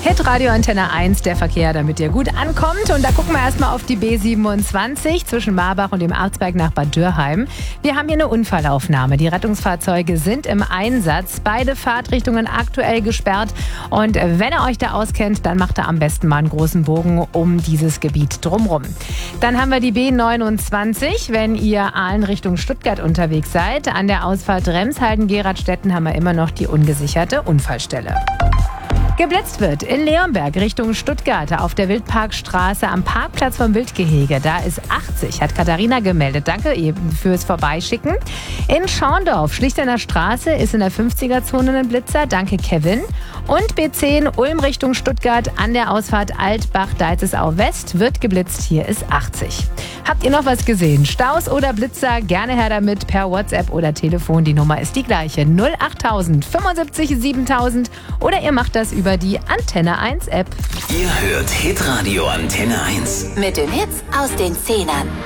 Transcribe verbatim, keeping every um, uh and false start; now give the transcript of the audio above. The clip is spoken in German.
Hitradio Antenne eins, der Verkehr, damit ihr gut ankommt. Und da gucken wir erstmal auf die B siebenundzwanzig zwischen Marbach und dem Arzberg nach Bad Dürrheim. Wir haben hier eine Unfallaufnahme. Die Rettungsfahrzeuge sind im Einsatz. Beide Fahrtrichtungen aktuell gesperrt. Und wenn ihr euch da auskennt, dann macht ihr am besten mal einen großen Bogen um dieses Gebiet drumherum. Dann haben wir die B neunundzwanzig, wenn ihr Aalen Richtung Stuttgart unterwegs seid. An der Ausfahrt Remshalden-Geradstetten haben wir immer noch die ungesicherte Unfallstelle. Geblitzt wird in Leonberg Richtung Stuttgart auf der Wildparkstraße am Parkplatz vom Wildgehege. Da ist achtzig, hat Katharina gemeldet. Danke eben fürs Vorbeischicken. In Schorndorf, Schlichtener Straße, ist in der fünfziger-Zone ein Blitzer. Danke, Kevin. Und B zehn Ulm Richtung Stuttgart an der Ausfahrt Altbach-Deizesau West wird geblitzt. Hier ist achtzig. Habt ihr noch was gesehen? Staus oder Blitzer? Gerne her damit per WhatsApp oder Telefon. Die Nummer ist die gleiche. null achttausend fünfundsiebzig siebentausend oder ihr macht das über die Antenne eins App. Ihr hört Hitradio Antenne eins. Mit den Hits aus den Zehnern.